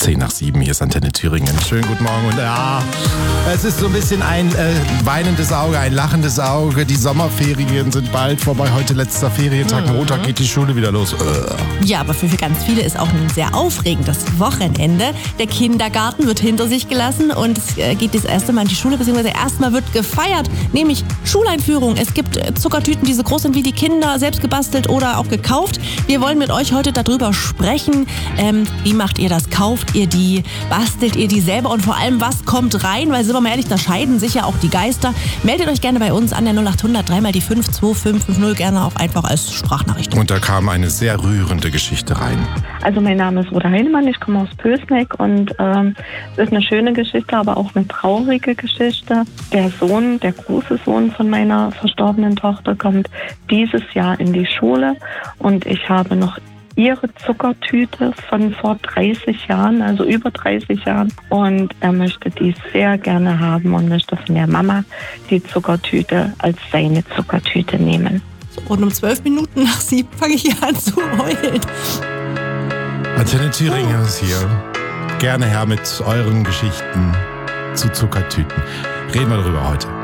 6:10, hier ist Antenne Thüringen. Schönen guten Morgen und es ist so ein bisschen ein weinendes Auge, ein lachendes Auge. Die Sommerferien sind bald vorbei. Heute letzter Ferientag, Montag geht die Schule wieder los. Ja, aber für ganz viele ist auch ein sehr aufregendes Wochenende. Der Kindergarten wird hinter sich gelassen und es geht das erste Mal in die Schule, beziehungsweise erstmal wird gefeiert, nämlich Schuleinführung. Es gibt Zuckertüten, die so groß sind wie die Kinder, selbst gebastelt oder auch gekauft. Wir wollen mit euch heute darüber sprechen. Wie macht ihr das? Kauft ihr die? Bastelt ihr die selber? Und vor allem, was kommt rein? Weil, sind wir mal ehrlich, da scheiden sich ja auch die Geister. Meldet euch gerne bei uns an der 0800 3 mal die 52550, gerne auch einfach als Sprachnachricht. Und da kam eine sehr rührende Geschichte rein. Also mein Name ist Ruda Heinemann, ich komme aus Pößneck und es ist eine schöne Geschichte, aber auch eine traurige Geschichte. Der Sohn, der große Sohn von meiner verstorbenen Tochter, kommt dieses Jahr in die Schule und ich habe noch ihre Zuckertüte von vor 30 Jahren, also über 30 Jahren. Und er möchte die sehr gerne haben und möchte von der Mama die Zuckertüte als seine Zuckertüte nehmen. Und um 12 Minuten nach 7 fange ich hier an zu heulen. Antenne Thüringen ist hier. Gerne her mit euren Geschichten zu Zuckertüten. Reden wir darüber heute.